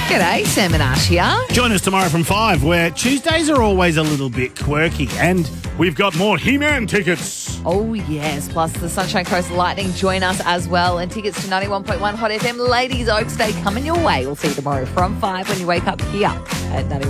G'day, Sam and Ash here. Join us tomorrow from 5, where Tuesdays are always a little bit quirky, and we've got more He-Man tickets. Oh, yes. Plus the Sunshine Coast Lightning join us as well. And tickets to 91.1 Hot FM Ladies Oaks Day coming your way. We'll see you tomorrow from 5 when you wake up here at 91.